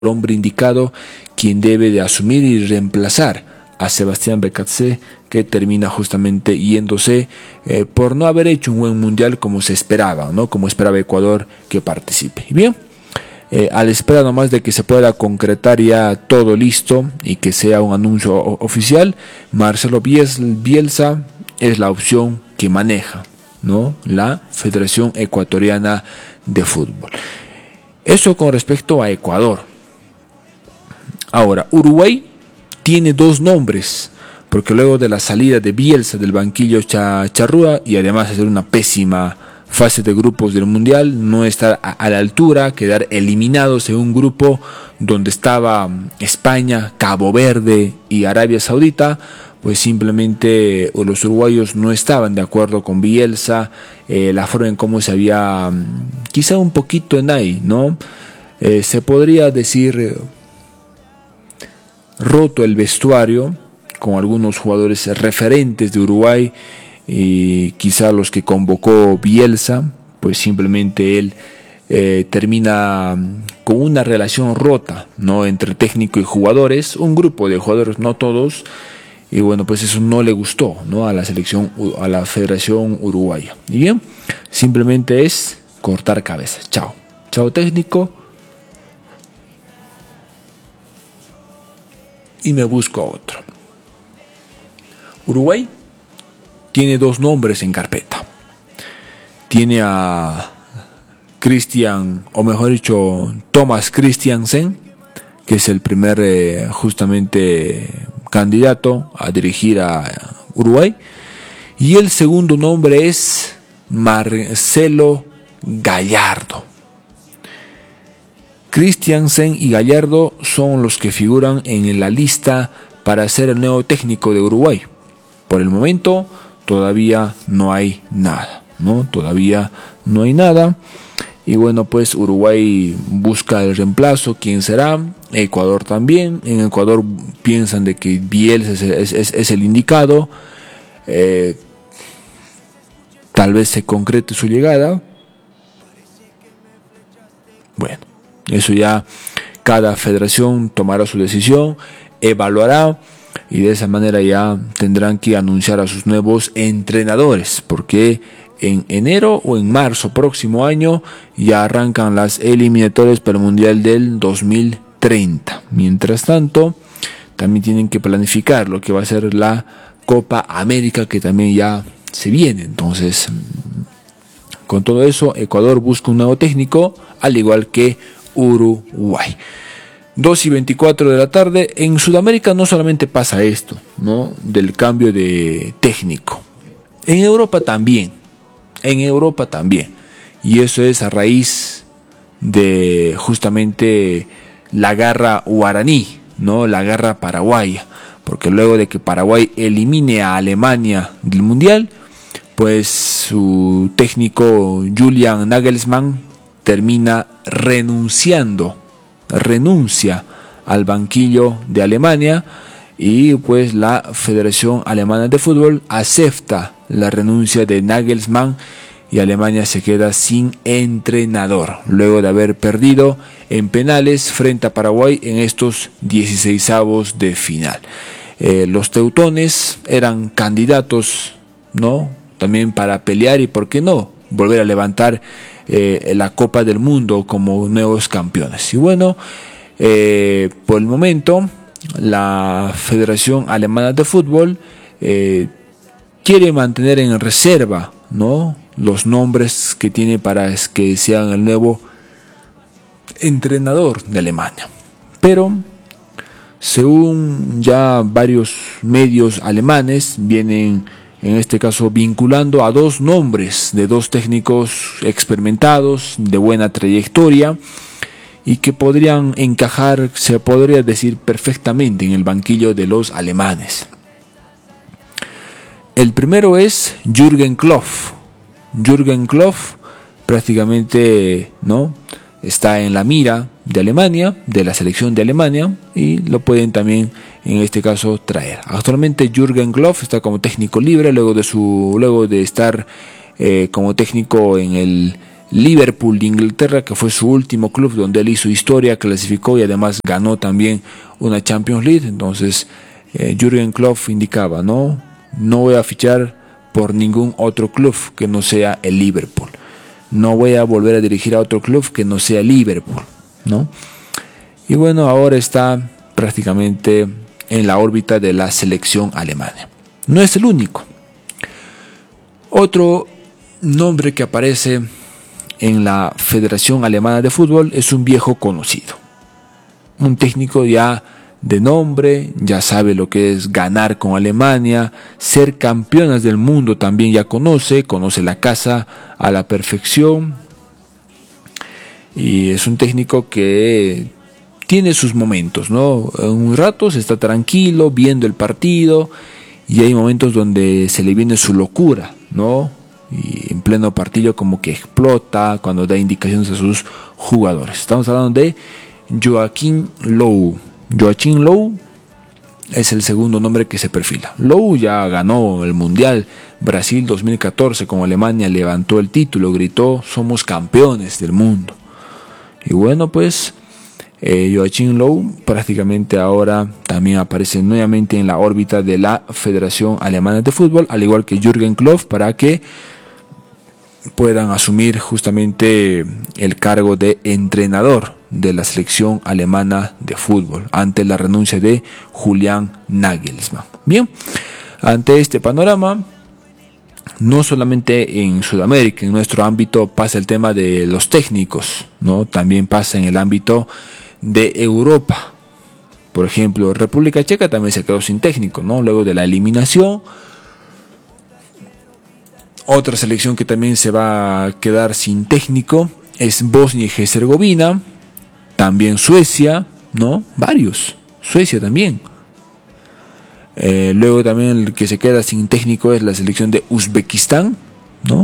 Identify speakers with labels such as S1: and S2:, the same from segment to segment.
S1: hombre indicado quien debe de asumir y reemplazar a Sebastián Becatse, que termina justamente yéndose por no haber hecho un buen mundial como se esperaba, ¿no? Como esperaba Ecuador que participe. Y bien, a la espera nomás de que se pueda concretar ya todo listo y que sea un anuncio oficial, Marcelo Bielsa es la opción que maneja, ¿no? La Federación Ecuatoriana de Fútbol. Eso con respecto a Ecuador. Ahora, Uruguay tiene dos nombres, porque luego de la salida de Bielsa del banquillo charrúa y además de hacer una pésima fase de grupos del Mundial, no estar a la altura, quedar eliminados en un grupo donde estaba España, Cabo Verde y Arabia Saudita, pues simplemente los uruguayos no estaban de acuerdo con Bielsa, la forma en cómo se había, quizá un poquito en ahí, ¿no? Se podría decir roto el vestuario con algunos jugadores referentes de Uruguay y quizá los que convocó Bielsa, pues simplemente él termina con una relación rota, ¿no? Entre técnico y jugadores, un grupo de jugadores, no todos, y bueno, pues eso no le gustó, ¿no? A la selección, a la Federación Uruguaya. Y bien, simplemente es cortar cabezas. Chao. Chao técnico. Y me busco a otro. Uruguay tiene dos nombres en carpeta. Tiene a Christian, o mejor dicho, Thomas Christiansen, que es el primer justamente candidato a dirigir a Uruguay. Y el segundo nombre es Marcelo Gallardo. Christiansen y Gallardo son los que figuran en la lista para ser el nuevo técnico de Uruguay. Por el momento todavía no hay nada, ¿no? Todavía no hay nada. Y bueno, pues Uruguay busca el reemplazo. ¿Quién será? Ecuador también. En Ecuador piensan de que Bielsa es el indicado. Tal vez se concrete su llegada. Bueno, eso ya cada federación tomará su decisión, evaluará y de esa manera ya tendrán que anunciar a sus nuevos entrenadores, porque en enero o en marzo próximo año ya arrancan las eliminatorias para el Mundial del 2030. Mientras tanto, también tienen que planificar lo que va a ser la Copa América, que también ya se viene. Entonces, con todo eso, Ecuador busca un nuevo técnico, al igual que Uruguay. 2:24 de la tarde. En Sudamérica no solamente pasa esto, ¿no? Del cambio de técnico. En Europa también. Y eso es a raíz de justamente la garra guaraní, ¿no? La garra paraguaya. Porque luego de que Paraguay elimine a Alemania del Mundial, pues su técnico Julian Nagelsmann renuncia al banquillo de Alemania y pues la Federación Alemana de Fútbol acepta la renuncia de Nagelsmann y Alemania se queda sin entrenador luego de haber perdido en penales frente a Paraguay en estos 16avos de final. Los teutones eran candidatos, ¿no? También para pelear y por qué no volver a levantar la Copa del Mundo como nuevos campeones. Y bueno, por el momento la Federación Alemana de Fútbol quiere mantener en reserva, ¿no? Los nombres que tiene para que sean el nuevo entrenador de Alemania. Pero según ya varios medios alemanes vienen en este caso vinculando a dos nombres de dos técnicos experimentados, de buena trayectoria y que podrían encajar, se podría decir perfectamente, en el banquillo de los alemanes. El primero es Jürgen Klopp. Jürgen Klopp prácticamente, ¿no?, está en la mira de Alemania, de la selección de Alemania, y lo pueden también en este caso traer. Actualmente Jürgen Klopp está como técnico libre luego de estar como técnico en Liverpool de Inglaterra, que fue su último club donde él hizo historia, clasificó y además ganó también una Champions League. Entonces Jürgen Klopp indicaba, no voy a fichar por ningún otro club que no sea el Liverpool, no voy a volver a dirigir a otro club que no sea Liverpool, ¿no? Y bueno, ahora está prácticamente en la órbita de la selección alemana. No es el único. Otro nombre que aparece en la Federación Alemana de Fútbol es un viejo conocido, un técnico ya de nombre, ya sabe lo que es ganar con Alemania, ser campeonas del mundo también ya conoce la casa a la perfección, y es un técnico que tiene sus momentos, ¿no? En un rato se está tranquilo viendo el partido y hay momentos donde se le viene su locura, ¿no? Y en pleno partido como que explota cuando da indicaciones a sus jugadores. Estamos hablando de Joachim Löw. Joachim Löw es el segundo nombre que se perfila. Löw ya ganó el Mundial Brasil 2014 con Alemania, levantó el título, gritó: somos campeones del mundo. Y bueno, pues Joachim Löw prácticamente ahora también aparece nuevamente en la órbita de la Federación Alemana de Fútbol, al igual que Jürgen Klopp, para que puedan asumir justamente el cargo de entrenador de la selección alemana de fútbol ante la renuncia de Julian Nagelsmann. Bien, ante este panorama, no solamente en Sudamérica, en nuestro ámbito pasa el tema de los técnicos, ¿no? También pasa en el ámbito de Europa. Por ejemplo, República Checa también se quedó sin técnico, ¿no? Luego de la eliminación. Otra selección que también se va a quedar sin técnico es Bosnia y Herzegovina, también Suecia, ¿no? Varios, Suecia también. Luego también el que se queda sin técnico es la selección de Uzbekistán, ¿no?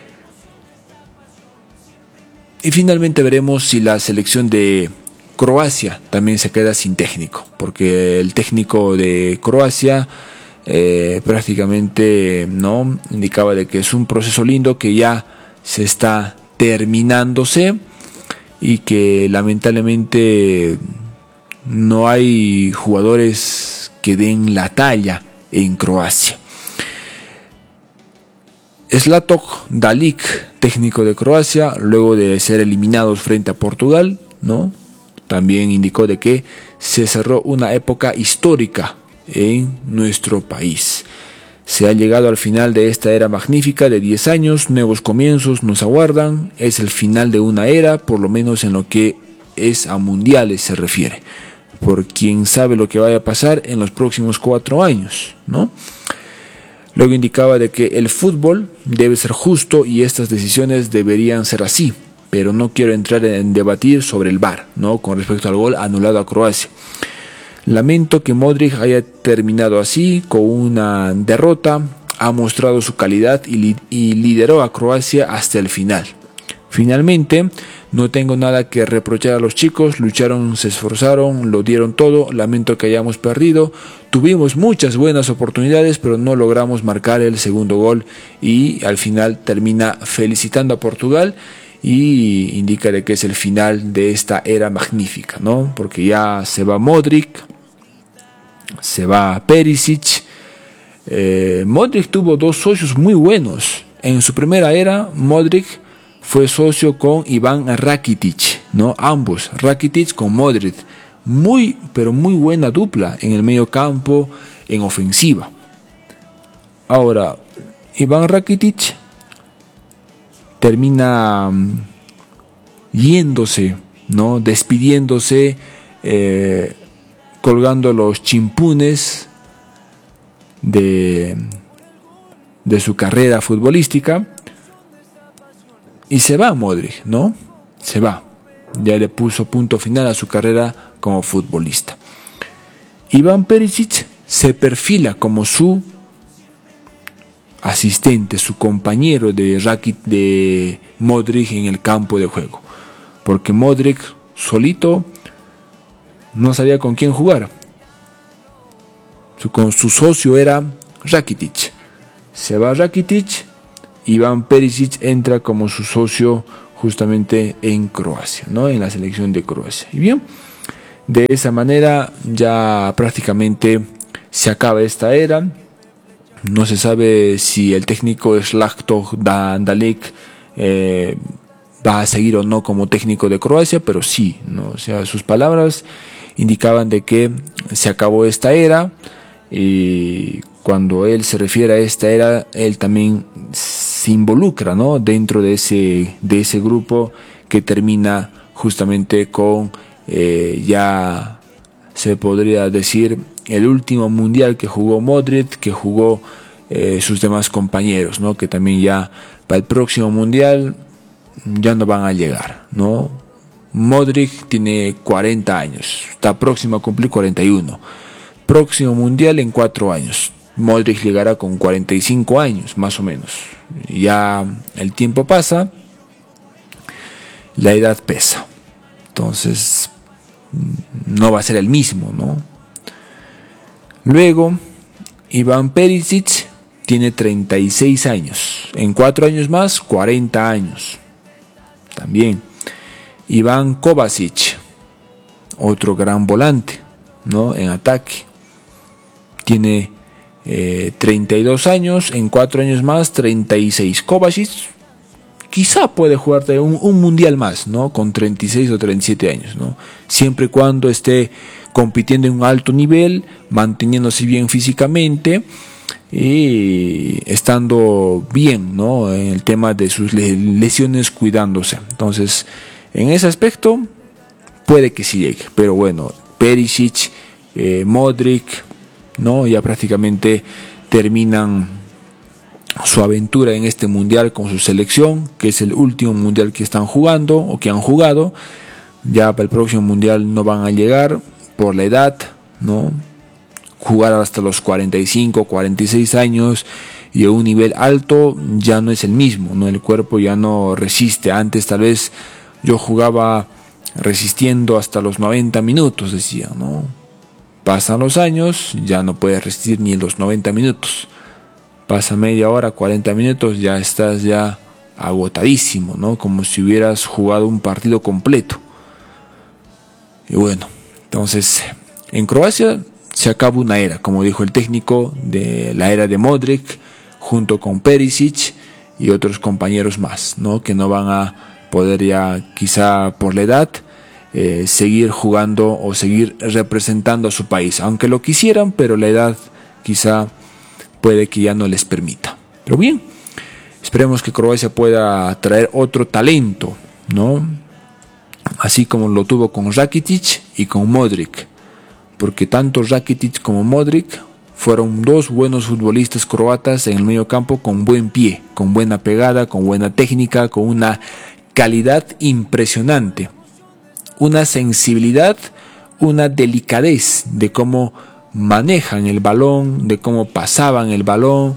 S1: Y finalmente veremos si la selección de Croacia también se queda sin técnico, porque el técnico de Croacia prácticamente no indicaba de que es un proceso lindo que ya se está terminándose y que lamentablemente no hay jugadores que den la talla en Croacia. Zlatko Dalic, técnico de Croacia, luego de ser eliminados frente a Portugal, ¿no? También indicó de que se cerró una época histórica en nuestro país. Se ha llegado al final de esta era magnífica de 10 años, nuevos comienzos nos aguardan, es el final de una era, por lo menos en lo que es a mundiales se refiere, por quién sabe lo que vaya a pasar en los próximos 4 años, ¿no? Luego indicaba de que el fútbol debe ser justo y estas decisiones deberían ser así, pero no quiero entrar en debatir sobre el VAR, ¿no? Con respecto al gol anulado a Croacia. Lamento que Modric haya terminado así, con una derrota, ha mostrado su calidad y lideró a Croacia hasta el final. Finalmente, no tengo nada que reprochar a los chicos, lucharon, se esforzaron, lo dieron todo, lamento que hayamos perdido, tuvimos muchas buenas oportunidades, pero no logramos marcar el segundo gol y al final termina felicitando a Portugal y indica de que es el final de esta era magnífica, ¿no? Porque ya se va Modric, se va Perisic. Modric tuvo 2 socios muy buenos. En su primera era, Modric fue socio con Iván Rakitic, ¿no? Ambos, Rakitic con Modric. Muy, pero muy buena dupla en el medio campo, en ofensiva. Ahora, Iván Rakitic termina yéndose, ¿no? Despidiéndose, colgando los chimpunes de su carrera futbolística y se va Modric, ¿no? Se va. Ya le puso punto final a su carrera como futbolista. Iván Perisic se perfila como su asistente, su compañero de Modric en el campo de juego, porque Modric solito no sabía con quién jugar. Con su socio era Rakitic. Se va Rakitic, Iván Perisic entra como su socio justamente en Croacia, ¿no? En la selección de Croacia. Y bien, de esa manera ya prácticamente se acaba esta era. No se sabe si el técnico Zlatko Dalic va a seguir o no como técnico de Croacia, pero sí, ¿no? O sea, sus palabras indicaban de que se acabó esta era, y cuando él se refiere a esta era, él también se involucra, ¿no? Dentro de ese grupo que termina justamente con ya se podría decir el último mundial que jugó Modric, que jugó sus demás compañeros, ¿no? Que también ya para el próximo mundial ya no van a llegar, ¿no? Modric tiene 40 años, está próximo a cumplir 41. Próximo mundial en 4 años. Modric llegará con 45 años, más o menos. Ya el tiempo pasa, la edad pesa. Entonces, no va a ser el mismo, ¿no? Luego, Ivan Perisic tiene 36 años. En 4 años más, 40 años. También. Iván Kovacic, otro gran volante, ¿no? En ataque. Tiene 32 años, en 4 años más, 36. Kovacic quizá puede jugarte un mundial más, ¿no? Con 36 o 37 años, ¿no? Siempre y cuando esté compitiendo en un alto nivel, manteniéndose bien físicamente y estando bien, ¿no? En el tema de sus lesiones, cuidándose. Entonces, en ese aspecto puede que sí llegue, pero bueno, Perisic, Modric, ¿no? Ya prácticamente terminan su aventura en este mundial con su selección, que es el último mundial que están jugando o que han jugado. Ya para el próximo mundial no van a llegar por la edad, ¿no? Jugar hasta los 45, 46 años y a un nivel alto ya no es el mismo, ¿no? El cuerpo ya no resiste. Antes tal vez yo jugaba resistiendo hasta los 90 minutos, decía, ¿no? Pasan los años, ya no puedes resistir ni los 90 minutos. Pasa media hora, 40 minutos, ya estás ya agotadísimo, ¿no? Como si hubieras jugado un partido completo. Y bueno, entonces en Croacia se acaba una era, como dijo el técnico, de la era de Modric, junto con Perisic y otros compañeros más, ¿no? Que no van a poder ya, quizá por la edad, seguir jugando o seguir representando a su país, aunque lo quisieran, pero la edad quizá puede que ya no les permita. Pero bien, esperemos que Croacia pueda traer otro talento, ¿no? Así como lo tuvo con Rakitic y con Modric, porque tanto Rakitic como Modric fueron dos buenos futbolistas croatas en el medio campo, con buen pie, con buena pegada, con buena técnica, con una calidad impresionante, una sensibilidad, una delicadez de cómo manejan el balón, de cómo pasaban el balón,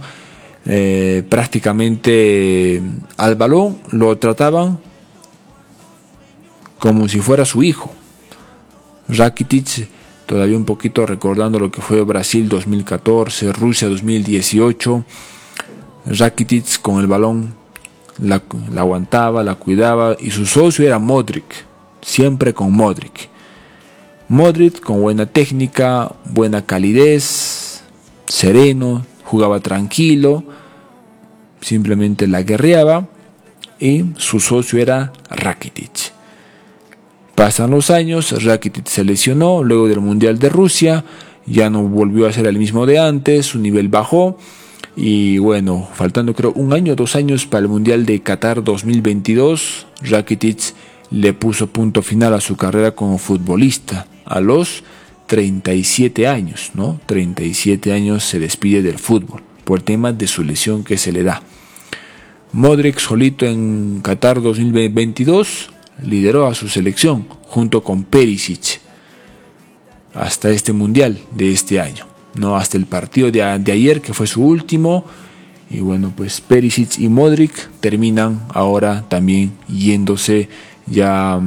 S1: prácticamente al balón lo trataban como si fuera su hijo. Rakitic, todavía un poquito recordando lo que fue Brasil 2014, Rusia 2018, Rakitic con el balón la aguantaba, la cuidaba, y su socio era Modric, siempre con Modric. Modric con buena técnica, buena calidez, sereno, jugaba tranquilo, simplemente la guerreaba, y su socio era Rakitic. Pasan los años, Rakitic se lesionó luego del Mundial de Rusia, ya no volvió a ser el mismo de antes, su nivel bajó, y bueno, faltando creo 1 año, 2 años para el Mundial de Qatar 2022, Rakitic le puso punto final a su carrera como futbolista a los 37 años, ¿no? 37 años se despide del fútbol por tema de su lesión que se le da. Modric solito en Qatar 2022 lideró a su selección junto con Perisic hasta este mundial de este año, no hasta el partido de ayer, que fue su último. Y bueno, pues Perisic y Modric terminan ahora también yéndose ya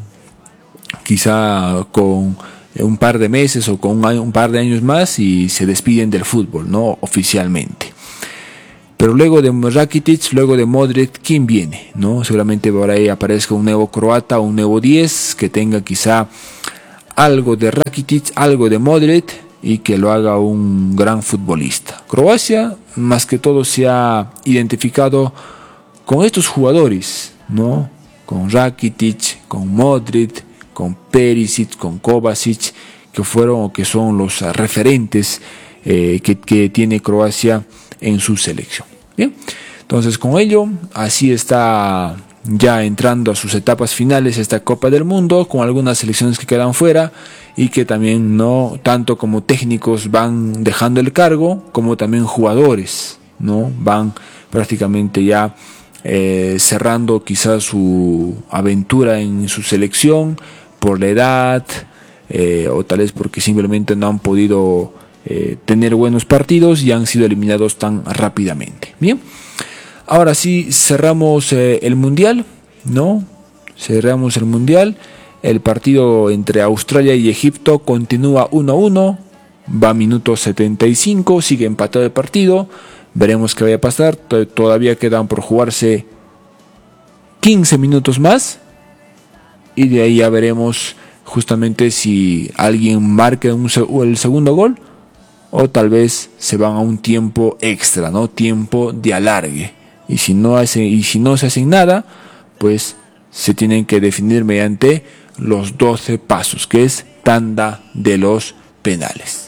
S1: quizá con un par de meses o con un par de años más, y se despiden del fútbol, ¿no? Oficialmente. Pero luego de Rakitic, luego de Modric, ¿quién viene? ¿No? Seguramente por ahí aparezca un nuevo croata, un nuevo 10, que tenga quizá algo de Rakitic, algo de Modric, y que lo haga un gran futbolista. Croacia, más que todo, se ha identificado con estos jugadores, ¿no? Con Rakitic, con Modric, con Perisic, con Kovacic, que fueron o que son los referentes que tiene Croacia en su selección. Bien, entonces con ello, así está ya entrando a sus etapas finales esta Copa del Mundo, con algunas selecciones que quedan fuera y que también no tanto como técnicos van dejando el cargo, como también jugadores, ¿no? Van prácticamente ya cerrando quizás su aventura en su selección por la edad, o tal vez porque simplemente no han podido tener buenos partidos y han sido eliminados tan rápidamente. Bien, ahora sí cerramos el Mundial, ¿no? Cerramos el Mundial. El partido entre Australia y Egipto continúa 1-1, va a minuto 75, sigue empatado el partido. Veremos qué vaya a pasar. Todavía quedan por jugarse 15 minutos más y de ahí ya veremos justamente si alguien marca el segundo gol, o tal vez se van a un tiempo extra, ¿no? Tiempo de alargue. Y si no se hacen nada, pues se tienen que definir mediante los 12 pasos, que es tanda de los penales.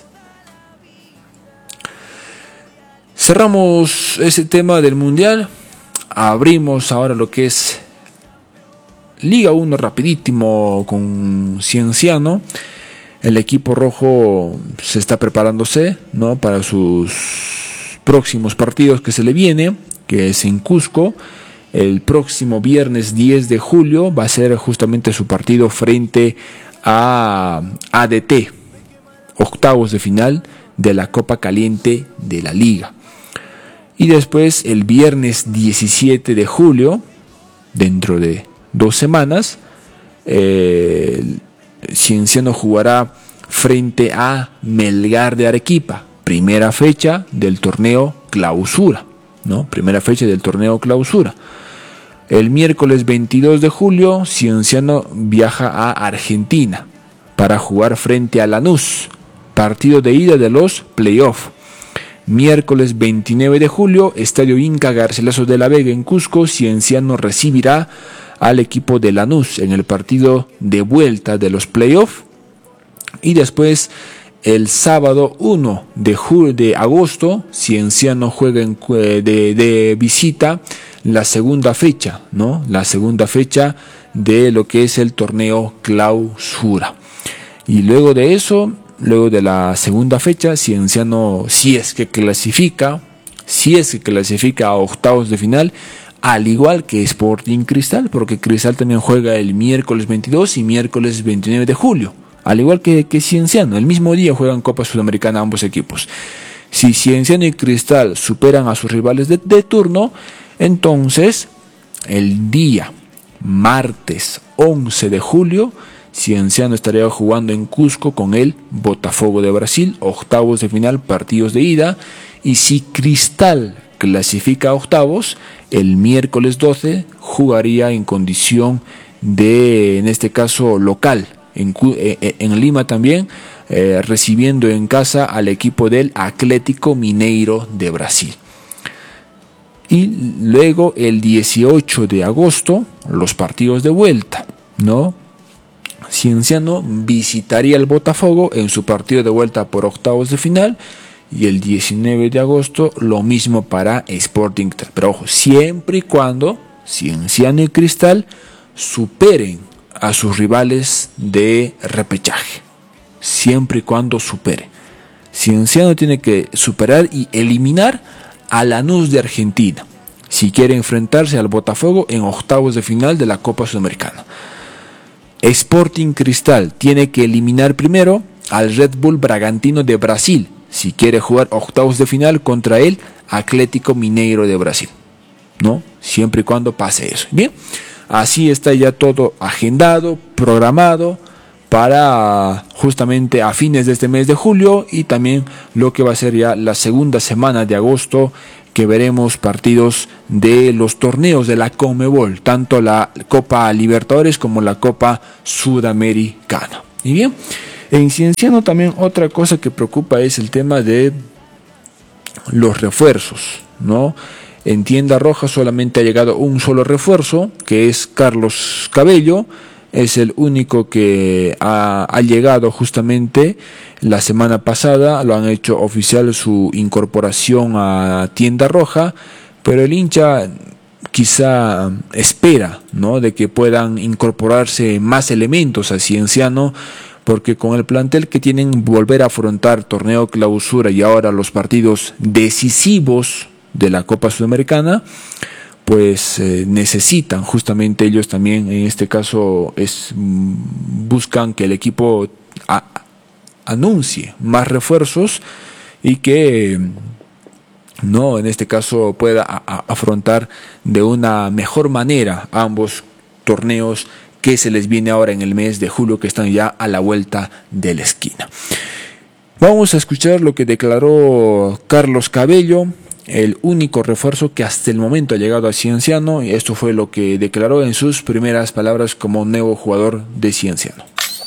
S1: Cerramos ese tema del Mundial. Abrimos ahora lo que es Liga 1 rapidísimo con Cienciano. El equipo rojo se está preparándose, ¿no? Para sus próximos partidos que se le viene, que es en Cusco. El próximo viernes 10 de julio va a ser justamente su partido frente a ADT, octavos de final de la Copa Caliente de la Liga. Y después el viernes 17 de julio, dentro de 2 semanas, Cienciano jugará frente a Melgar de Arequipa, primera fecha del torneo Clausura, ¿no? Primera fecha del torneo Clausura. El miércoles 22 de julio, Cienciano viaja a Argentina para jugar frente a Lanús, partido de ida de los playoffs. Miércoles 29 de julio, Estadio Inca Garcilaso de la Vega en Cusco, Cienciano recibirá al equipo de Lanús en el partido de vuelta de los playoffs. Y después, el sábado 1 de agosto, Cienciano juega de visita la segunda fecha, ¿no? La segunda fecha de lo que es el torneo Clausura. Y luego de eso, luego de la segunda fecha, Cienciano, si es que clasifica a octavos de final, al igual que Sporting Cristal, porque Cristal también juega el miércoles 22 y miércoles 29 de julio, al igual que Cienciano, el mismo día juegan Copa Sudamericana ambos equipos. Si Cienciano y Cristal superan a sus rivales de turno, entonces el día martes 11 de julio, Cienciano estaría jugando en Cusco con el Botafogo de Brasil, octavos de final, partidos de ida. Y si Cristal clasifica a octavos, el miércoles 12 jugaría en condición de, en este caso, local, en Lima también, recibiendo en casa al equipo del Atlético Mineiro de Brasil. Y luego el 18 de agosto, los partidos de vuelta, ¿no? Cienciano visitaría el Botafogo en su partido de vuelta por octavos de final. Y el 19 de agosto lo mismo para Sporting. Pero ojo, siempre y cuando Cienciano y Cristal superen a sus rivales de repechaje. Siempre y cuando supere. Cienciano tiene que superar y eliminar a Lanús de Argentina si quiere enfrentarse al Botafogo en octavos de final de la Copa Sudamericana. Sporting Cristal tiene que eliminar primero al Red Bull Bragantino de Brasil si quiere jugar octavos de final contra el Atlético Mineiro de Brasil, ¿no? Siempre y cuando pase eso. Bien, así está ya todo agendado, programado para justamente a fines de este mes de julio y también lo que va a ser ya la segunda semana de agosto, que veremos partidos de los torneos de la Conmebol, tanto la Copa Libertadores como la Copa Sudamericana. Y bien, en Cienciano también otra cosa que preocupa es el tema de los refuerzos, ¿no? En Tienda Roja solamente ha llegado un solo refuerzo, que es Carlos Cabello. Es el único que ha llegado justamente la semana pasada. Lo han hecho oficial su incorporación a Tienda Roja, pero el hincha quizá espera, ¿no?, de que puedan incorporarse más elementos a Cienciano, porque con el plantel que tienen, volver a afrontar torneo clausura y ahora los partidos decisivos de la Copa Sudamericana, pues necesitan justamente ellos también, en este caso buscan que el equipo anuncie más refuerzos y que no, en este caso pueda afrontar de una mejor manera ambos torneos que se les viene ahora en el mes de julio, que están ya a la vuelta de la esquina. Vamos a escuchar lo que declaró Carlos Cabello, el único refuerzo que hasta el momento ha llegado a Cienciano, y esto fue lo que declaró en sus primeras palabras como nuevo jugador de Cienciano.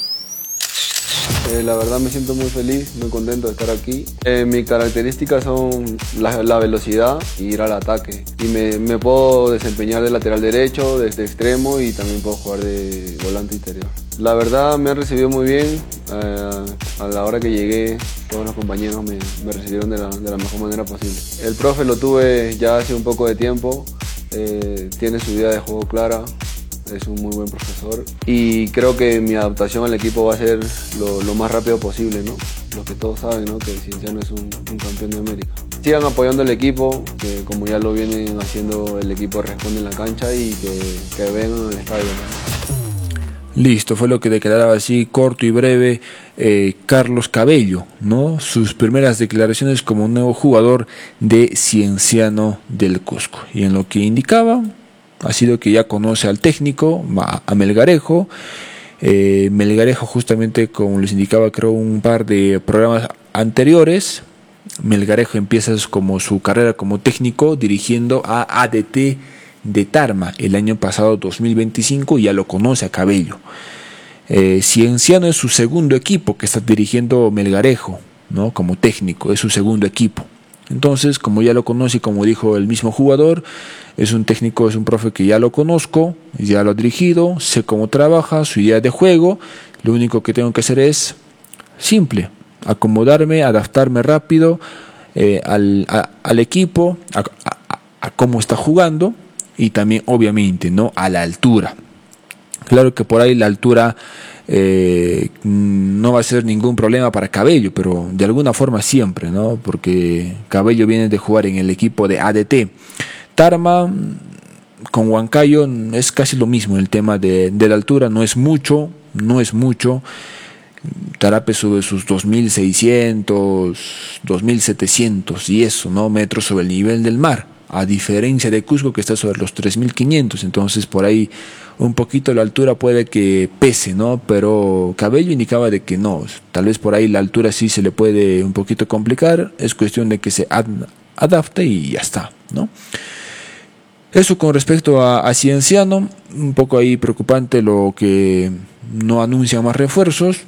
S2: La verdad me siento muy feliz, muy contento de estar aquí. Mis características son la velocidad y ir al ataque. Y me puedo desempeñar de lateral derecho, desde extremo, y también puedo jugar de volante interior. La verdad me han recibido muy bien. A la hora que llegué, todos los compañeros me recibieron de la mejor manera posible. El profe lo tuve ya hace un poco de tiempo. Tiene su idea de juego clara. Es un muy buen profesor y creo que mi adaptación al equipo va a ser lo más rápido posible, ¿no? Lo que todos saben, ¿no?, que Cienciano es un campeón de América. Sigan apoyando al equipo, que como ya lo vienen haciendo, el equipo responde en la cancha, y que vengan al estadio, ¿no?
S1: Listo, fue lo que declaraba así corto y breve Carlos Cabello, ¿no? Sus primeras declaraciones como un nuevo jugador de Cienciano del Cusco, y en lo que indicaba ha sido que ya conoce al técnico, a Melgarejo. Melgarejo, justamente como les indicaba, creo un par de programas anteriores, Melgarejo empieza como su carrera como técnico dirigiendo a ADT de Tarma el año pasado 2025, y ya lo conoce a Cabello. Cienciano es su segundo equipo que está dirigiendo Melgarejo, ¿no?, como técnico, es su segundo equipo. Entonces, como ya lo conoce y como dijo el mismo jugador, es un técnico, es un profe que ya lo conozco, ya lo he dirigido, sé cómo trabaja, su idea de juego. Lo único que tengo que hacer es simple, acomodarme, adaptarme rápido al equipo, a cómo está jugando, y también obviamente, ¿no?, a la altura. Claro que por ahí la altura no va a ser ningún problema para Cabello, pero de alguna forma siempre, ¿no?, porque Cabello viene de jugar en el equipo de ADT. Tarma con Huancayo es casi lo mismo, el tema de la altura no es mucho. Tarape sube sus 2.600, 2.700 y eso, ¿no?, metros sobre el nivel del mar, a diferencia de Cusco, que está sobre los 3.500, entonces por ahí un poquito la altura puede que pese, ¿no? Pero Cabello indicaba de que no, tal vez por ahí la altura sí se le puede un poquito complicar, es cuestión de que se adapte y ya está, ¿no? Eso con respecto a Cienciano, un poco ahí preocupante lo que no anuncian más refuerzos.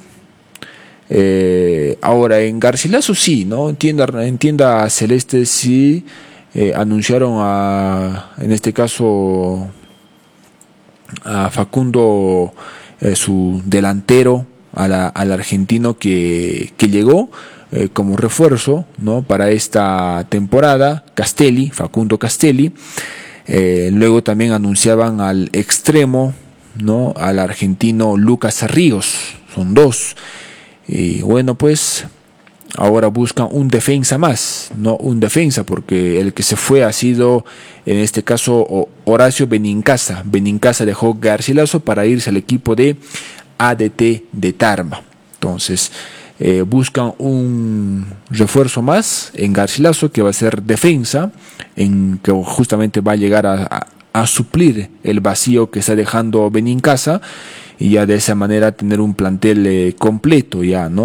S1: Ahora en Garcilaso sí, ¿no? En tienda Celeste sí anunciaron en este caso a Facundo, su delantero, al argentino que llegó como refuerzo, ¿no?, para esta temporada, Facundo Castelli. Luego también anunciaban al extremo, ¿no?, al argentino Lucas Ríos, son dos. Y bueno, pues ahora buscan un defensa más, no un defensa, porque el que se fue ha sido, en este caso, Horacio Benincasa. Benincasa dejó Garcilaso para irse al equipo de ADT de Tarma. Entonces, buscan un refuerzo más en Garcilaso, que va a ser defensa, en que justamente va a llegar a suplir el vacío que está dejando Benincasa, y ya de esa manera tener un plantel completo ya, ¿no?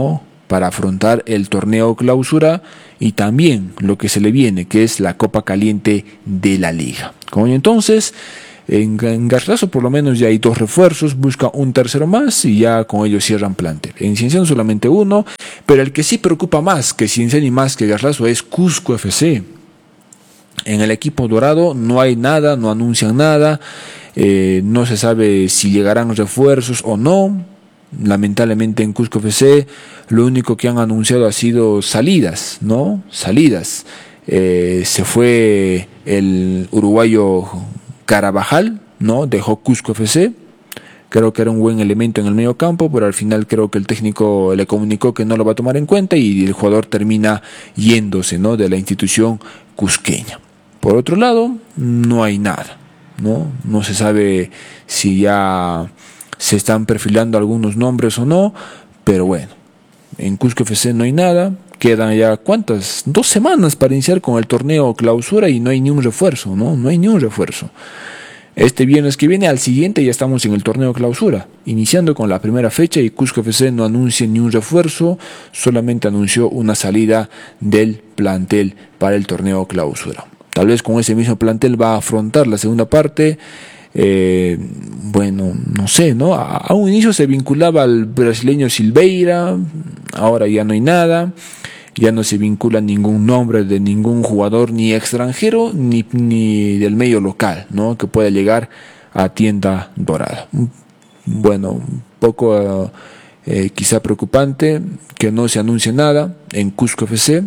S1: para afrontar el torneo clausura y también lo que se le viene, que es la Copa Caliente de la Liga. Como entonces, en Garcilaso por lo menos ya hay 2 refuerzos, busca un tercero más y ya con ellos cierran plantel. En Cienciano solamente 1, pero el que sí preocupa más que Cienciano y más que Garcilaso es Cusco FC. En el equipo dorado no hay nada, no anuncian nada, no se sabe si llegarán refuerzos o no. Lamentablemente en Cusco FC lo único que han anunciado ha sido salidas, ¿no? Salidas. Se fue el uruguayo Carabajal, ¿no? Dejó Cusco FC. Creo que era un buen elemento en el medio campo, pero al final creo que el técnico le comunicó que no lo va a tomar en cuenta y el jugador termina yéndose, ¿no? De la institución cusqueña. Por otro lado, no hay nada, ¿no? No se sabe si ya se están perfilando algunos nombres o no, pero bueno, en Cusco FC no hay nada. Quedan ya, ¿cuántas? 2 semanas para iniciar con el torneo clausura y no hay ni un refuerzo, ¿no? No hay ni un refuerzo. Este viernes que viene, al siguiente, ya estamos en el torneo clausura, iniciando con la primera fecha y Cusco FC no anuncia ni un refuerzo, solamente anunció una salida del plantel para el torneo clausura. Tal vez con ese mismo plantel va a afrontar la segunda parte. Bueno, no sé, ¿no? A un inicio se vinculaba al brasileño Silveira, ahora ya no hay nada, ya no se vincula ningún nombre de ningún jugador ni extranjero ni del medio local, ¿no? Que pueda llegar a Tienda Dorada. Bueno, un poco quizá preocupante que no se anuncie nada en Cusco FC,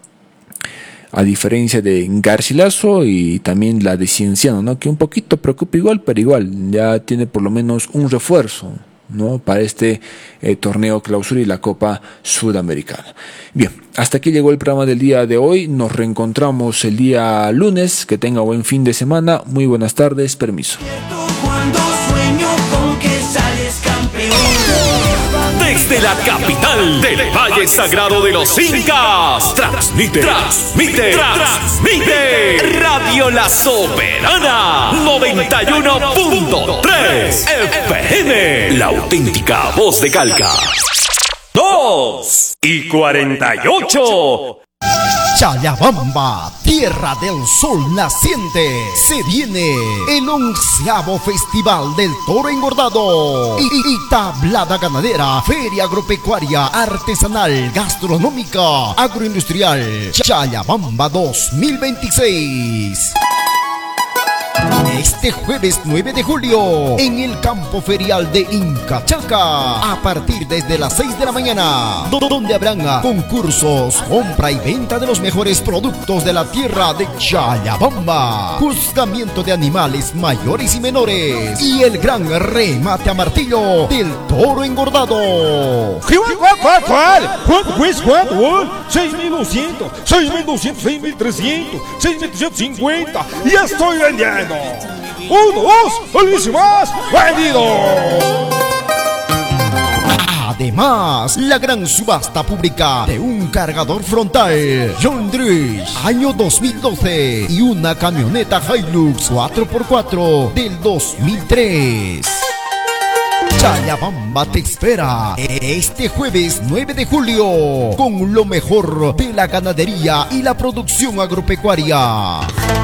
S1: a diferencia de Garcilaso y también la de Cienciano, ¿no? Que un poquito preocupa igual, pero igual ya tiene por lo menos un refuerzo, ¿no? Para este torneo clausura y la Copa Sudamericana. Bien, hasta aquí llegó el programa del día de hoy. Nos reencontramos el día lunes. Que tenga buen fin de semana. Muy buenas tardes. Permiso.
S3: Cuando sueño con que sales campeón.
S4: Desde la capital del Valle Sagrado de los Incas, transmite Radio La Soberana 91.3 FM, la auténtica voz de Calca. 2:48.
S5: Chayabamba, tierra del sol naciente, se viene el 11º Festival del Toro Engordado y tablada ganadera, feria agropecuaria, artesanal, gastronómica, agroindustrial, Chayabamba 2026. Este jueves 9 de julio, en el campo ferial de Incachalca, a partir desde las 6 de la mañana, donde habrán concursos, compra y venta de los mejores productos de la tierra de Chayabamba, juzgamiento de animales mayores y menores, y el gran remate a martillo del toro engordado.
S6: ¿Cuál? ¿Cuánto? 6.200, 6.200, 6.300, 6.350. ¡Ya estoy vendiendo! 1, 2, más vendido.
S5: Además, la gran subasta pública de un cargador frontal John Deere año 2012 y una camioneta Hilux 4x4 del 2003. Chayabamba te espera este jueves 9 de julio con lo mejor de la ganadería y la producción agropecuaria.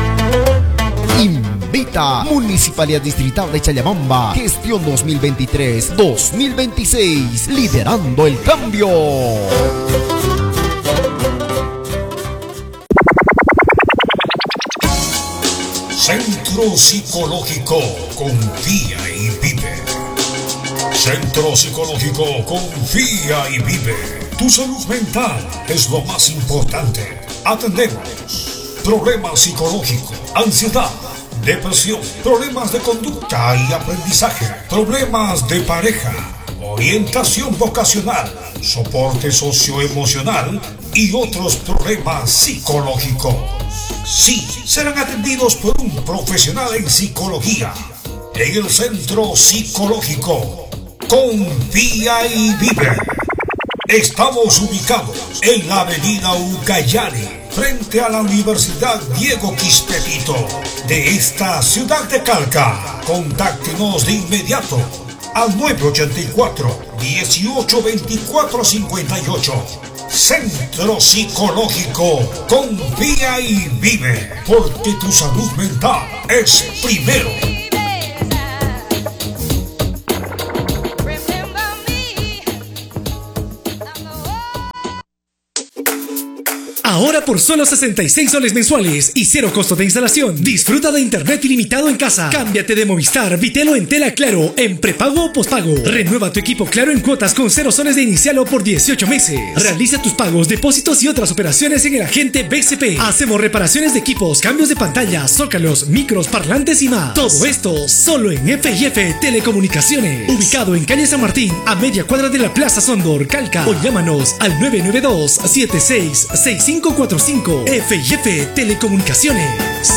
S5: Invita Municipalidad Distrital de Chayabamba, gestión 2023-2026, liderando el cambio.
S7: Centro Psicológico Confía y Vive. Centro Psicológico Confía y Vive. Tu salud mental es lo más importante. Atendemos problemas psicológicos, ansiedad, depresión, problemas de conducta y aprendizaje, problemas de pareja, orientación vocacional, soporte socioemocional y otros problemas psicológicos. Sí, serán atendidos por un profesional en psicología en el Centro Psicológico Confía y Vive. Estamos ubicados en la avenida Ucayali, frente a la Universidad Diego Quispe de esta ciudad de Calca. Contáctenos de inmediato al 984 1824-58. Centro Psicológico Confía y Vive, porque tu salud mental es primero.
S8: Ahora por solo 66 soles mensuales y 0 costo de instalación, disfruta de internet ilimitado en casa. Cámbiate de Movistar, Vitelo en tela Claro, en prepago o pospago. Renueva tu equipo Claro en cuotas con 0 soles de inicial o por 18 meses. Realiza tus pagos, depósitos y otras operaciones en el agente BCP. Hacemos reparaciones de equipos, cambios de pantalla, zócalos, micros, parlantes y más. Todo esto solo en F&F Telecomunicaciones. Ubicado en calle San Martín, a media cuadra de la Plaza Sondor, Calca. O llámanos al 992-766545. F&F Telecomunicaciones.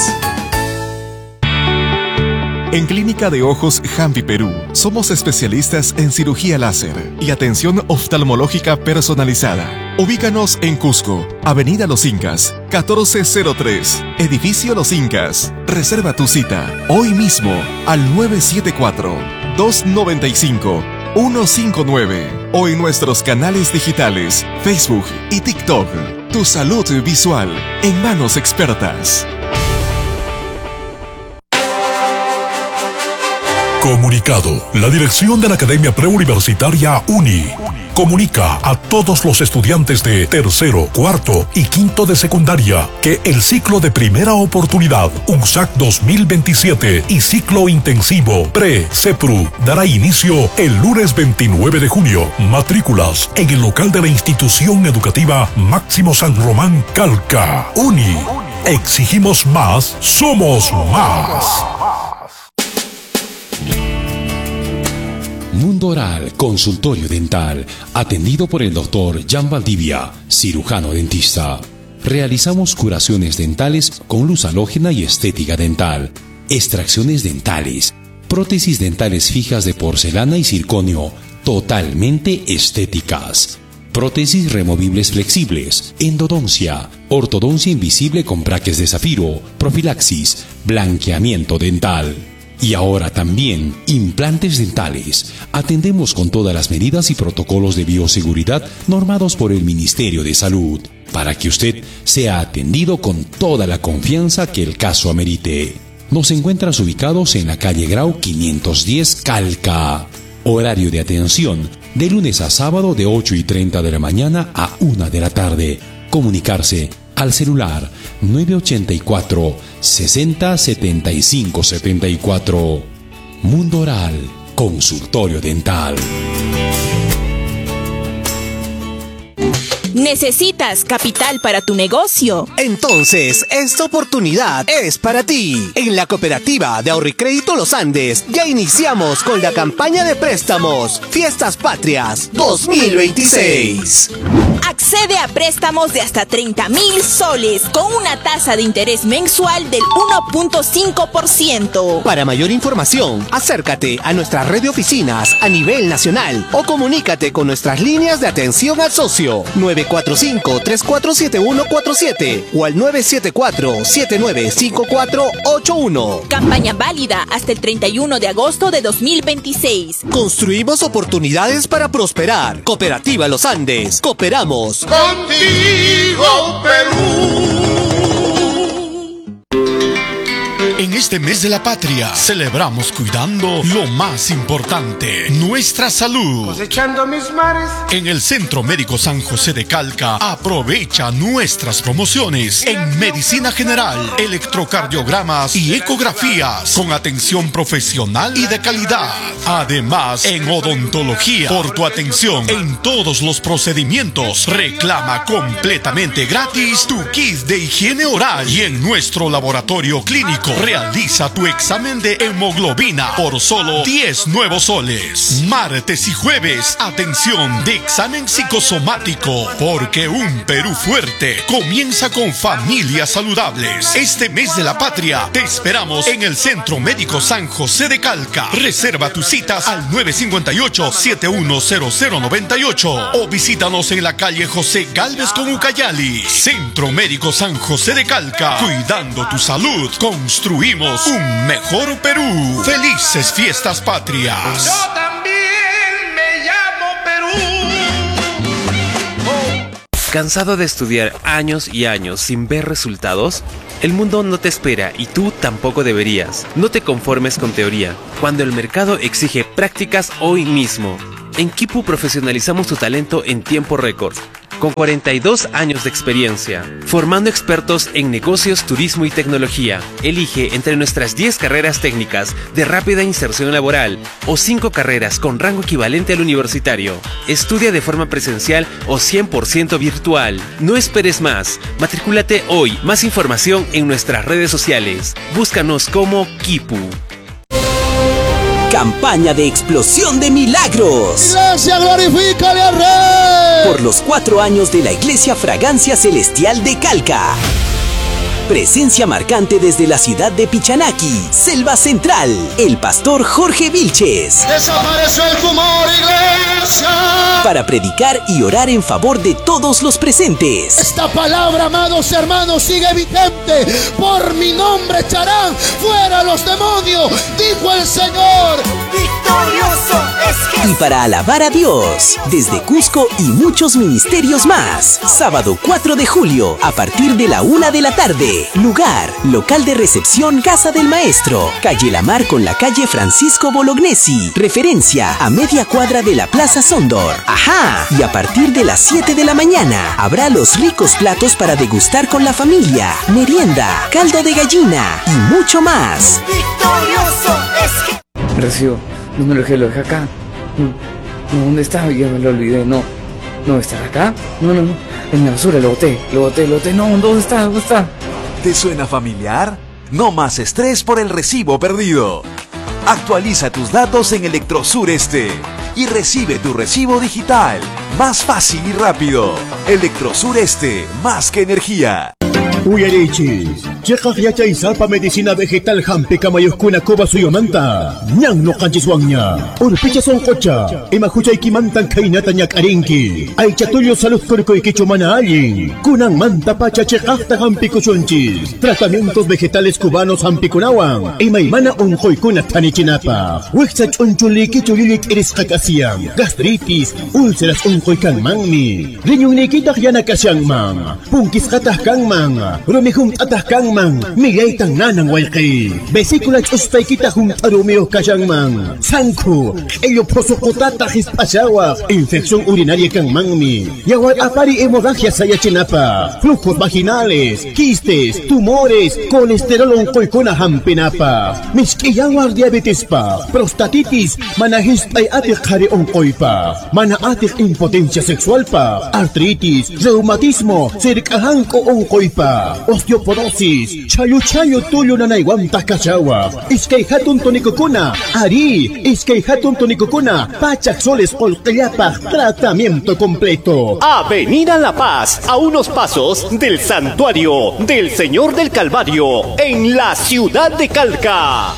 S9: En Clínica de Ojos Jampi Perú, somos especialistas en cirugía láser y atención oftalmológica personalizada. Ubícanos en Cusco, Avenida Los Incas, 1403, Edificio Los Incas. Reserva tu cita hoy mismo al 974-295-159 o en nuestros canales digitales, Facebook y TikTok. Tu salud visual en manos expertas.
S7: Comunicado. La dirección de la Academia Preuniversitaria UNI comunica a todos los estudiantes de tercero, cuarto y quinto de secundaria que el ciclo de primera oportunidad UNSAC 2027 y ciclo intensivo Pre-CEPRU dará inicio el lunes 29 de junio. Matrículas en el local de la institución educativa Máximo San Román Calca. UNI. Exigimos más, somos más.
S10: Mundo Oral, consultorio dental, atendido por el doctor Jan Valdivia, cirujano dentista. Realizamos curaciones dentales con luz halógena y estética dental, extracciones dentales, prótesis dentales fijas de porcelana y circonio, totalmente estéticas. Prótesis removibles flexibles, endodoncia, ortodoncia invisible con braques de zafiro, profilaxis, blanqueamiento dental. Y ahora también implantes dentales. Atendemos con todas las medidas y protocolos de bioseguridad normados por el Ministerio de Salud, para que usted sea atendido con toda la confianza que el caso amerite. Nos encuentras ubicados en la calle Grau 510 Calca. Horario de atención de lunes a sábado de 8:30 de la mañana a 1 de la tarde. Comunicarse al celular 984 60 75 74. Mundo Oral, consultorio dental.
S11: ¿Necesitas capital para tu negocio?
S12: Entonces, esta oportunidad es para ti. En la Cooperativa de Ahorro y Crédito Los Andes ya iniciamos con la campaña de préstamos Fiestas Patrias 2026.
S11: Accede a préstamos de hasta 30,000 soles con una tasa de interés mensual del 1.5%.
S12: Para mayor información, acércate a nuestra red de oficinas a nivel nacional o comunícate con nuestras líneas de atención al socio 945-347147 o al 974-795481.
S11: Campaña válida hasta el 31 de agosto de 2026.
S12: Construimos oportunidades para prosperar. Cooperativa Los Andes. Cooperamos.
S13: Contigo, Perú.
S14: En este mes de la patria, celebramos cuidando lo más importante, nuestra salud.
S13: Cosechando mis mares.
S14: En el Centro Médico San José de Calca, aprovecha nuestras promociones en medicina general, electrocardiogramas y ecografías con atención profesional y de calidad. Además, en odontología, por tu atención en todos los procedimientos, reclama completamente gratis tu kit de higiene oral y en nuestro laboratorio clínico realiza tu examen de hemoglobina por solo 10 nuevos soles. Martes y jueves, atención de examen psicosomático, porque un Perú fuerte comienza con familias saludables. Este mes de la patria te esperamos en el Centro Médico San José de Calca. Reserva tus citas al 958-710098 o visítanos en la calle José Gálvez con Ucayali. Centro Médico San José de Calca, cuidando tu salud, construimos un mejor Perú. Felices Fiestas Patrias.
S13: Yo también me llamo
S15: ¿Cansado de estudiar años y años sin ver resultados? El mundo no te espera y tú tampoco deberías. No te conformes con teoría, cuando el mercado exige prácticas hoy mismo. En Kipu profesionalizamos tu talento en tiempo récord. Con 42 años de experiencia, formando expertos en negocios, turismo y tecnología. Elige entre nuestras 10 carreras técnicas de rápida inserción laboral o 5 carreras con rango equivalente al universitario. Estudia de forma presencial o 100% virtual. No esperes más. Matricúlate hoy. Más información en nuestras redes sociales. Búscanos como Kipu.
S16: Campaña de explosión de milagros.
S17: Iglesia, glorifícale al Rey.
S16: Por los 4 años de la Iglesia Fragancia Celestial de Calca. Presencia marcante desde la ciudad de Pichanaki, Selva Central. El pastor Jorge Vilches.
S17: Desapareció el tumor, iglesia.
S16: Para predicar y orar en favor de todos los presentes.
S17: Esta palabra, amados hermanos, sigue vigente. Por mi nombre echarán fuera los demonios, dijo el Señor.
S3: Victorioso es Jesús.
S16: Y para alabar a Dios, desde Cusco y muchos ministerios más. Sábado 4 de julio, a partir de la 1 de la tarde. Lugar, local de recepción Casa del Maestro, calle La Mar con la calle Francisco Bolognesi. Referencia a media cuadra de la Plaza Sondor. ¡Ajá! Y a partir de las 7 de la mañana habrá los ricos platos para degustar con la familia, merienda, caldo de gallina y mucho más.
S3: Victorioso es Jesús.
S18: Recibo, ¿dónde lo dejé acá? No, ¿dónde está? Ya me lo olvidé, no. ¿No estará acá? No. En la basura lo boté. No, ¿dónde está?
S19: ¿Te suena familiar? No más estrés por el recibo perdido. Actualiza tus datos en Electrosur Este y recibe tu recibo digital. Más fácil y rápido. Electrosur Este, más que energía.
S20: Uyarichis, chekaj yachay salpa medicina vegetal hampe kamayuskuna koba suyomanta. Nyang no kanchiswangnya. Urpicha son kocha. Imahuchay kimantan kainata nyak arinki. Ay chatulyo salud kurkoy kichumana alin. Kunang manta pacha chekajta hampi kuchunchis. Tratamientos vegetales cubanos hampi kunawan. Imaymana unjoy kuna tanichinapa. Wixach unchuli kichulilik iris kakasiang. Gastritis, úlceras unjoy kang mangmi. Rinyong nikitak yana kasyang mang. Pungkis katah kang mang. Rumihung atah kang mang, migay tang nanang walkay. Besikula chustay kita hung arumio kasyang mang. Sangko, ello prosokotata hispasyawa. Infección urinaria kang mangmi. Yawal apari hemorragia sayachinapa. Flujos vaginales, quistes, tumores, colesterol ongkoy kuna hampinapa. Miskiyawar diabetes pa, prostatitis, manahispay atik hari ongkoy pa. Mana atik impotencia sexual pa, artritis, reumatismo, sirikahangko ongkoy pa. Osteoporosis, chayo tuyo na naiwamta kachawa. Iskay hatun tonikukuna, ari, iskay hatun tonikukuna, pachak soles olkayapa, tratamiento completo.
S12: Avenida La Paz, a unos pasos del Santuario del Señor del Calvario, en la ciudad de Calca.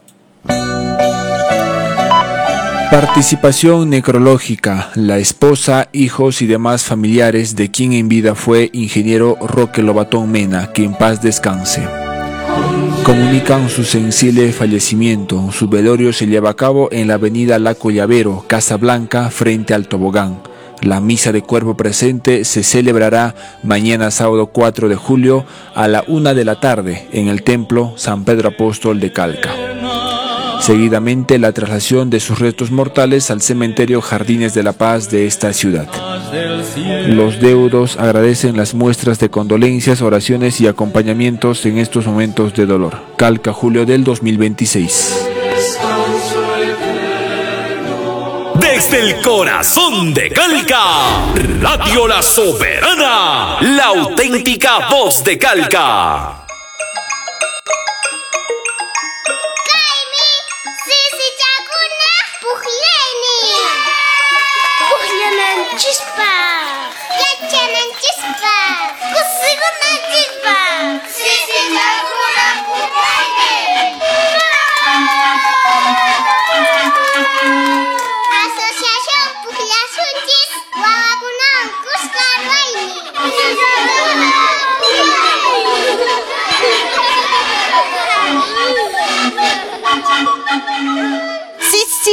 S1: Participación necrológica. La esposa, hijos y demás familiares de quien en vida fue ingeniero Roque Lobatón Mena, que en paz descanse. Comunican su sensible fallecimiento. Su velorio se lleva a cabo en la avenida Laco Llavero, Casa Blanca, frente al Tobogán. La misa de cuerpo presente se celebrará mañana sábado 4 de julio a la 1 de la tarde en el Templo San Pedro Apóstol de Calca. Seguidamente la traslación de sus restos mortales al cementerio Jardines de la Paz de esta ciudad. Los deudos agradecen las muestras de condolencias, oraciones y acompañamientos en estos momentos de dolor. Calca, julio del 2026.
S4: Desde el corazón de Calca, Radio La Soberana, la auténtica voz de Calca.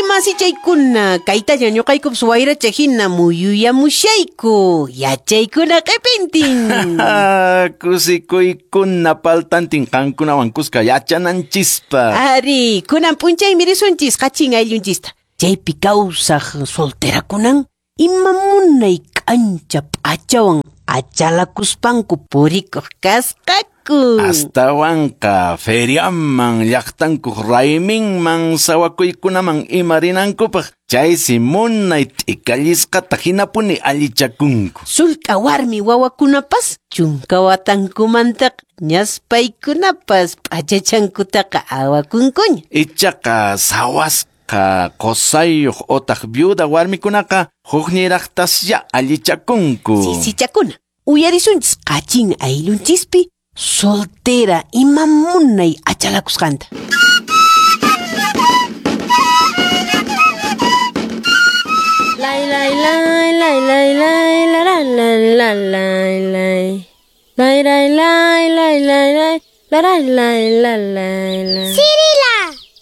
S21: masichaykuna, kaytalla ñuqaykupas wayrachahina muyuyamushayku, yachaykuna qipintin.
S22: Kusikuykuna paltantin qankunawan kuska yachananchispa.
S21: Ari, kunan p'unchaymi risunchis qachin ayllunchista. Chaypi kawsaq solterakunan ima munay k'ancha p'achawan achalakuspanku purikuq kasqaku.
S22: Astawanqa feriaman llaqtankuq rayminman sawakuykunaman imarinankupaq chaysi munay t'ikalisqata hinapuni allichakunku.
S21: Sulka warmi wawakunapas chunka watankumantaq ñaspaykunapas p'achachankutaqa awakunkuña.
S22: Ichaqa sawasqa qosayuq otaq viuda warmikunaqa hukniraqtasya allichakunku.
S21: Sisichakuna, uyarisunchis qachin ayllunchispi soltera ima munay achalakusqanta.
S23: Lay lay lay lay lay lay la la la la lay lay lay lay lay lay lay lay la la lay la lay lay.
S24: Cirila.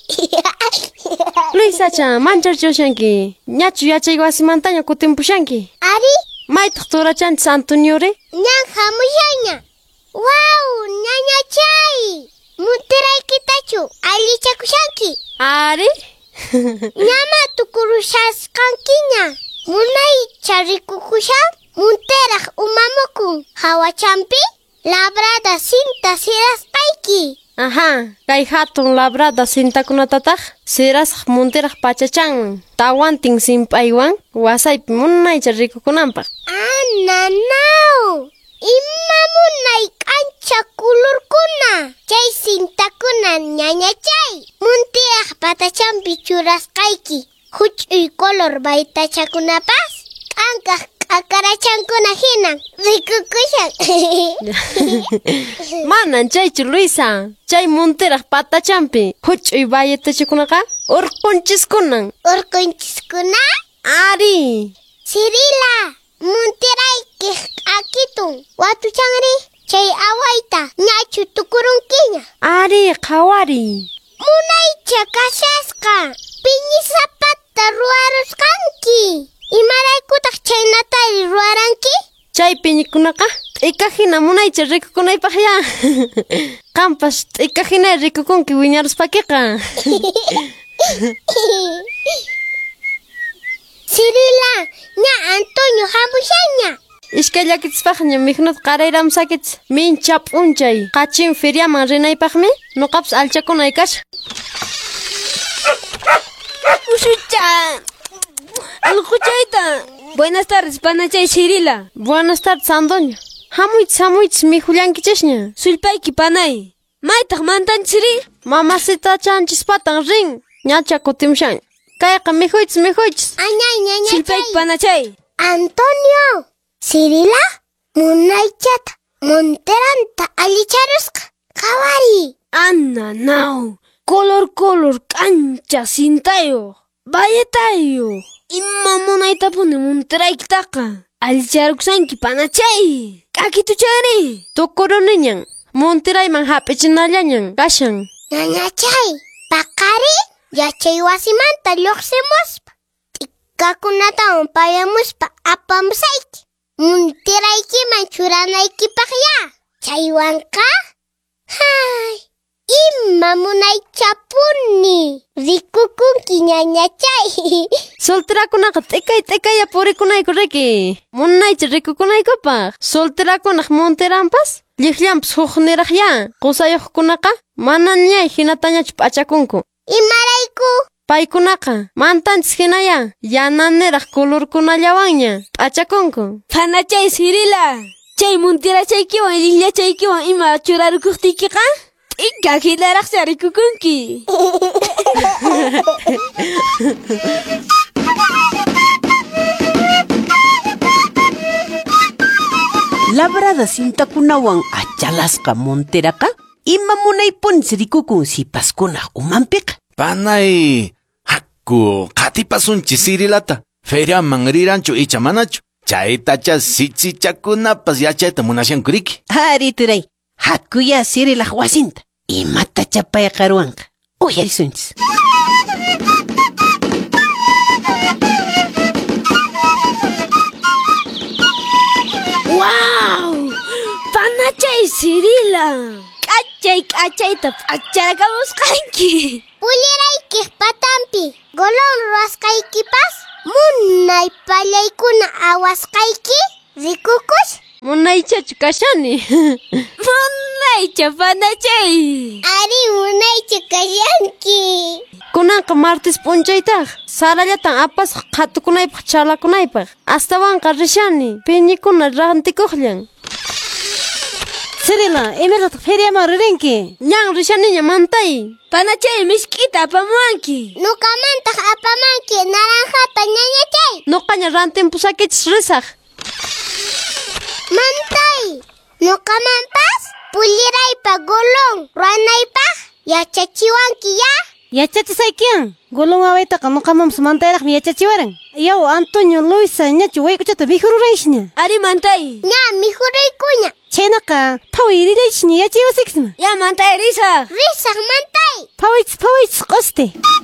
S23: Luisacha, mancharchushanki. Ñachu yachaywasimantanya kutimpushanki.
S24: Ari?
S23: Maytaq turachanchis Antoniore?
S24: Ñan hamushaña. Wow, ñañachay. Muntiraykitachu allichakushanki.
S23: Ari?
S24: Ñama tukurushasqankiña. Munay charikukushan munteraq umamukun. Hawachampi labrada cinta sirasqayki.
S23: Ajá, kay hatun labrada sintakunatataq sirasaq muntiraq pachachanman. Tawantin simpaywan wasaypi munaycha rikukunanpaq.
S24: Nanau. Ima munay k'ancha kulurkuna. Chay sintakuna ñañachay. Muntiraq patachampi churasqayki. Huch'uy color baytachakunapas k'ankaq k'akarachankuna hinan rikukushan.
S23: Manan chaychu Luisa. Chay muntiraq patachampi huch'uy baytachakunaqa urqunchis-kunan.
S24: ¿Urqunchis-kuna?
S23: Ari.
S24: Cirila, muntirayki akitun watuchanri chay awayta ñachu tukurunkiña.
S23: Ari, qhawari.
S24: Munaycha kashasqa piñisapata ruwarusqanki. Imaraykutaq chaynatari ruwaranki?
S23: Chay piñikunaqa t'ikahina munaycha rikukunaypaq ya. Qampas t'ikahina rikukunki wiñaruspakiqa.
S24: Cirila, ña Antonio hamushaña.
S23: Iskay llakichispaqña mikhunata qarayramusakich. Mincha p'unchay qachin feriaman rinaypaqmi nuqapas alchakunay kasha.
S24: Ushucha.
S23: Alquchayta.
S24: Buenas tardes, panachay Cirila.
S23: Buenas tardes, Antonio. Hamuychis mikhullankichashña.
S24: Sulpayki panay. Maytaq mantanchiri?
S23: Mamacita chanchis patan rin. Ñacha kutimshan. Kayqa mihuychis.
S24: Añay. Sulpayki panachay. Antonio. Cirila, munaychata monteranta allicharusqa. Qawari.
S23: Ananau. Color k'ancha sintayo. Bayetayo. Ima munaytapuni munteraykitaqa. Allicharuksanki panachay. K'akituchari. Tukuruniñan. Muntirayman hap'ichinallañan kashan.
S24: Ñañachay. Paqari yachay wasimanta lluqsimuspa. T'ikakunatawan payamuspa apamusayki. Muntiraykiman churanaykipaq ya. Chaywanqa? Hay. Ima munaychapuni. Rikukunki ñañachay.
S23: Solterakunaqa t'ikaya purikunayku riki. Munaycha rikukunaykupaq. Solterakunaq muntiranpas lliqllanpas hukniraq ya. Qusayuqkunaqa manan ñay hinatañachu p'achakunku.
S24: Imarayku?
S23: Paykunaqa mantanchis hinaya yananiraq kulurkunallawanña p'achakunku.
S24: Panachay Cirila. Chay muntirachaykiwan lliqllachaykiwan ima churarukuqtiykiqa? T'ika hilaraqcha rikukunki.
S21: Labrada sintakunawan achalasqa monteraqa ima munaypunchis rikukun sipaskunaq umanpiqa.
S22: Panay, haku qatipasunchis Cirilata. Feriaman riranchu icha manachu. Chaytacha sichichakunapas yachayta munashanku riki.
S21: Ari turay, hakuya Cirilaq wasinta. Imata chapayqa ruwanqa. Uyarisunchis.
S24: ¡Wow! ¡Panachay Cirila! ¡Kachay pacharacamusqanki!
S23: Puliraykis patampi golon ruwasqaykipas munay pallaykuna awasqayki rikukush
S24: Munaychachu kashani. Munaycha panachay.
S23: Ari munaycha kashanki.
S24: Kunanqa martes punchaytaq sarallatan apas qhatukunaypaq charlakunaypaq astawanqa rishani piñikuna rantikuqllan.
S21: Cirila, imiraq feriaman ririnki.
S24: Ñan rishaniña mantay. Panachay misk'ita apamuwanki.
S23: Nuqamantaq apamanki naranjata ñañachay.
S24: Nuqaña rantinpusakichis risaq.
S23: Mantay, nuqamanpas puliraypa golon ruwanaypaq yachachiwanki ya.
S21: Yachachisaykiyan. Golon wawaytaqa nuqamanpas mantayraqmi yachachiwaran. Yaw Antonio Luisa ñachu waykuchata mijururayshña.
S24: Ari mantay.
S23: Ña mijuraykuña.
S21: Chaynaqa phawi rirayshña yachaywasiksma.
S24: Ya mantay risaq.
S23: Risaq mantay.
S21: Phawaychis qoste.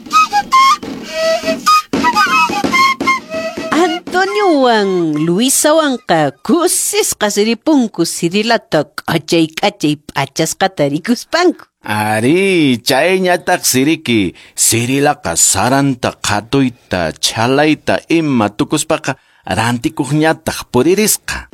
S21: Antoniowan Luisawanqa kusisqa siripunku Cirilata k'achay p'achasqata rikuspanku.
S22: Ari, chayñataq siriki. Cirilaqa saranta qhatuyta, chalayta ima tukuspaqa rantikuqñataq puririsqa.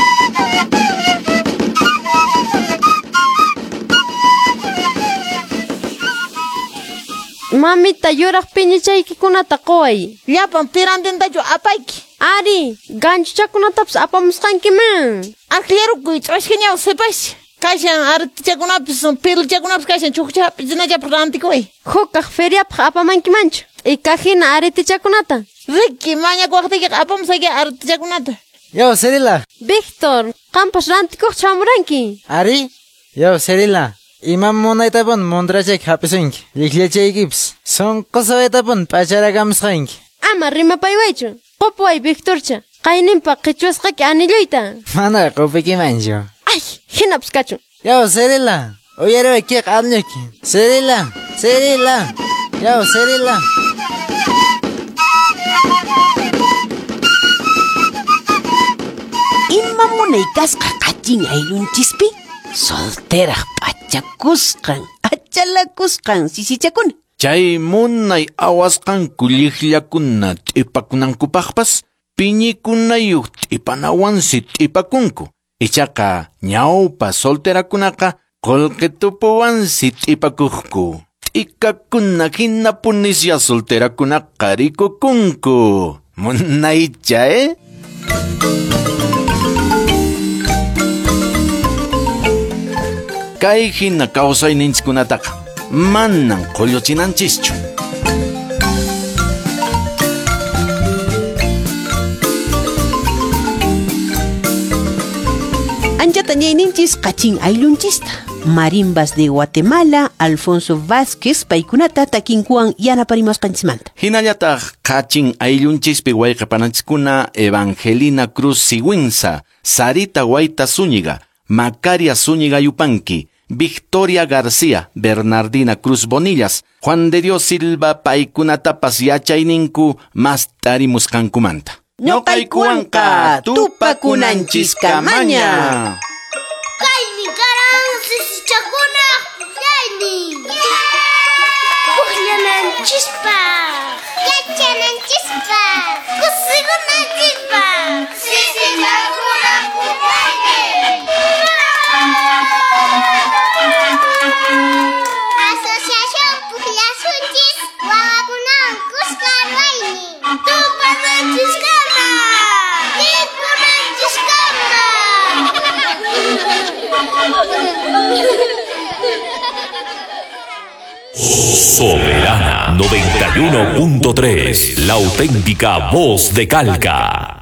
S24: Mamita yuraq piñachaykikunata quway.
S21: Llapan pirantintachu apayki.
S24: Ari, ganchuchakunatapas apamusqankiman.
S21: Arqllarukuy ch'ashkañaw sipash. Kashan artichakunapis piluchakunapis kashan chukchapi zinachapa rantikuy.
S24: Hukaq feriapaq apamankimanchu. Ikajina aritichakunata.
S21: Riki mañakuwaqtiykiqa apamusayki artichakunata.
S2: Yo, Cirila.
S24: Víctor, qampas rantikuq chamuranki.
S2: Ari, yo, Cirila. Imam munaytapun mundrachayki hapisunki. Liqllachaykipas. Sunqusawaytapun p'acharakamusqanki.
S24: Ama rimapaybaychu. Qupway Victorcha. Qayninpa qichwasqaki anilloyta.
S2: Mana qupikimanchu.
S24: Ay, hinapas kachu.
S2: Yo, Cirila. Uyariway kiq adñuki. Cirila. Yo, Cirila.
S21: Ima munaykasqa qachin aylunchispi solteraq p'achakusqan, achalakusqan sisichakuna.
S22: Chay munay awasqanku liqllakuna t'ipanankupaqpas piñikunayuq t'ipanawansi t'ipakунku. Ichaqa ñawpa solterakunaqa qullqitupuwansi t'ipakujku. T'ikakuna hinapunisya solterakunaqa rikukunku. Munaycha, Kay hina kawsayninchikkunataqa manan qulluchinanchischu.
S21: Anchata ñayninchis qachin aylunchista. Marimbas de Guatemala, Alfonso Vázquez, paykunata takinkuwan yanaparimasqanchismanta.
S22: Hinallataq qachin ayllunchispi wayqipananchiskuna Evangelina Cruz Sigüenza, Sarita Guaita Zúñiga, Macaria Zúñiga Yupanqui, Victoria García, Bernardina Cruz Bonillas, Juan de Dios Silva paykunatapas yachayninku mas tarimusqankumanta.
S21: Ñoqaykuwanqa tupakunanchisqamaña.
S23: Kaymi karan sisichakuna puqllaymi. Puqllananchispa. Yachanancispa. Kusikunancispa. Sisichakuna puqllaymi. Asociación Puqllasunchis wawakunawan kusqarwaymi. Tupananchiskama. Tikunanchiskama.
S4: Soberana 91.3, la auténtica voz de Calca.